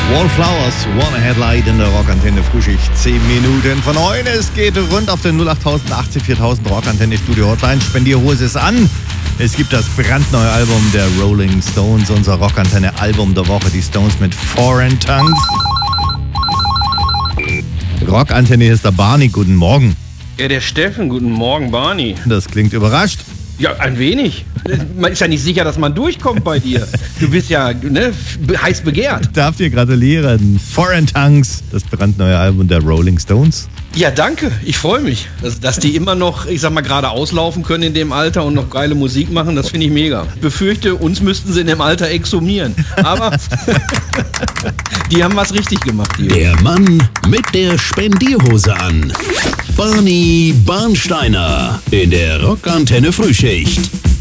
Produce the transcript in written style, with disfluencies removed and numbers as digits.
Wallflowers, One Headlight in der Rockantenne Frühschicht. 10 Minuten von 9. Es geht rund auf den 08080 4000 Rockantenne Studio Hotline. Spendierhose ist an. Es gibt das brandneue Album der Rolling Stones, unser Rockantenne Album der Woche. Die Stones mit Foreign Tongues. Rockantenne ist der Barney. Guten Morgen. Ja, der Steffen. Guten Morgen, Barney. Das klingt überrascht. Ja, ein wenig. Man ist ja nicht sicher, dass man durchkommt bei dir. Du bist ja heiß begehrt. Ich darf dir gratulieren. Foreign Tongues, das brandneue Album der Rolling Stones. Ja, danke. Ich freue mich, dass die immer noch, ich sag mal, gerade auslaufen können in dem Alter und noch geile Musik machen. Das finde ich mega. Ich befürchte, uns müssten sie in dem Alter exhumieren. Aber die haben was richtig gemacht. Die Der Mann mit der Spendierhose an. Barney Barnsteiner in der Rockantenne Frühschicht.